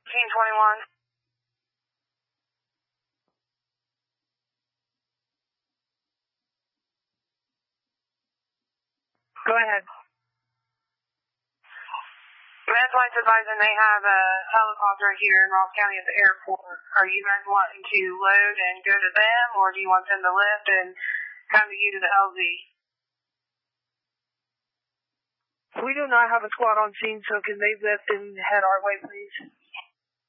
1821. Go ahead. MedFlight's advising they have a helicopter here in Ross County at the airport. Are you guys wanting to load and go to them, or do you want them to lift and come to you to the LZ? We do not have a squad on scene, so can they lift and head our way, please?